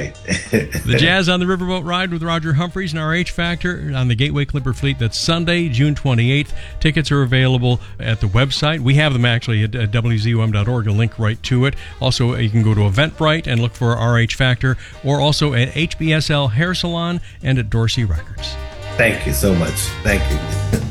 right. The Jazz on the Riverboat Ride with Roger Humphreys and RH Factor on the Gateway Clipper Fleet. That's Sunday, June 28th. Tickets are available at the website. We have them actually at WZUM.org, a link right to it. Also, you can go to Eventbrite and look for RH Factor, or also at HBSL Hair Salon and at Dorsey Records. Thank you so much. Thank you.